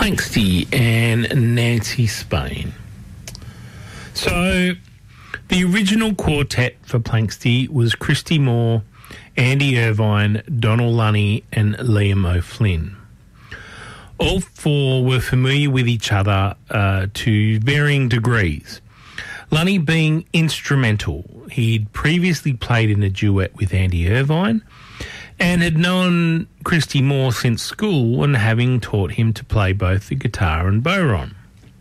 Planxty and Nancy Spain. So, the original quartet for Planxty was Christy Moore, Andy Irvine, Donald Lunny and Liam O'Flynn. All four were familiar with each other to varying degrees. Lunny being instrumental. He'd previously played in a duet with Andy Irvine and had known Christy Moore since school and having taught him to play both the guitar and bodhrán.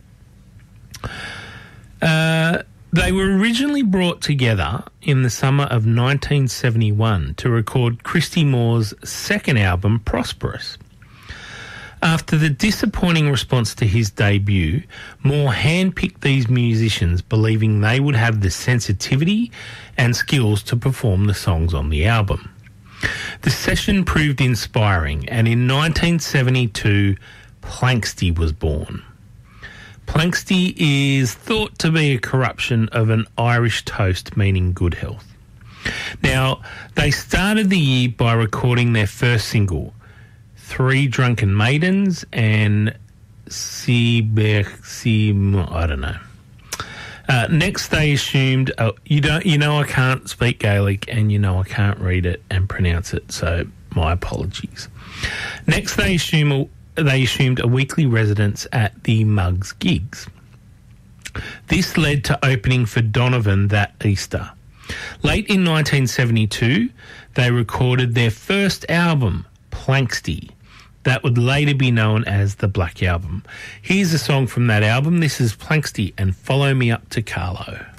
They were originally brought together in the summer of 1971 to record Christy Moore's second album, Prosperous. After the disappointing response to his debut, Moore handpicked these musicians, believing they would have the sensitivity and skills to perform the songs on the album. The session proved inspiring, and in 1972, Planxty was born. Planxty is thought to be a corruption of an Irish toast meaning good health. Now, they started the year by recording their first single, Three Drunken Maidens and I don't know. Next, they assumed, I can't speak Gaelic and I can't read it and pronounce it, so my apologies. Next, they assumed a weekly residence at the Mugs gigs. This led to opening for Donovan that Easter. Late in 1972, they recorded their first album, Planxty, that would later be known as the Black Album. Here's a song from that album. This is Planxty and Follow Me Up to Carlo.